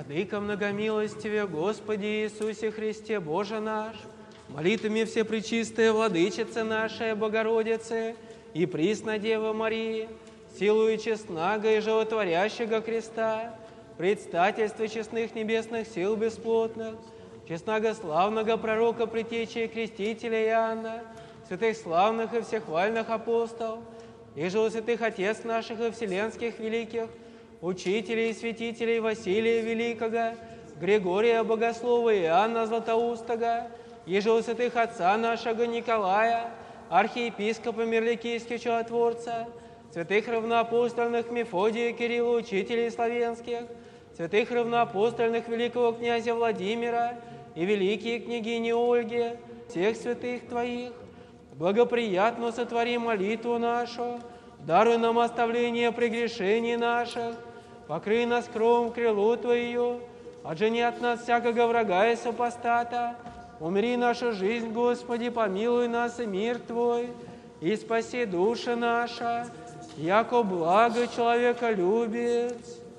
Владыка многомилостиве, Господи Иисусе Христе, Боже наш, молитвами Всепречистая Владычица нашей Богородицы и Пресна Дева Марии, силою честного и животворящего креста, предстательства честных небесных сил бесплотных, честного славного пророка, предтечи и крестителя Иоанна, святых славных и всехвальных апостолов, и же святых отец наших и вселенских великих, учителей и святителей Василия Великого, Григория Богослова и Иоанна Златоустого, и же святых отца нашего Николая, архиепископа Мирликийского чудотворца, святых равноапостольных Мефодия и Кирилла, учителей славянских, святых равноапостольных великого князя Владимира и великие княгини Ольги, всех святых Твоих, благоприятно сотвори молитву нашу, даруй нам оставление прегрешений наших, покрый нас кровом крылу Твою, отжени от нас всякого врага и супостата, умири нашу жизнь, Господи, помилуй нас и мир Твой, и спаси души наша, яко благо человеколюбец.